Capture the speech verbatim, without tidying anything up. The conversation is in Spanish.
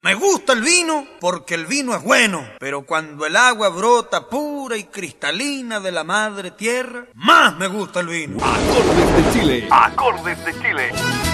Me gusta el vino porque el vino es bueno, pero cuando el agua brota pura y cristalina de la madre tierra, más me gusta el vino. Acordes de Chile. Acordes de Chile.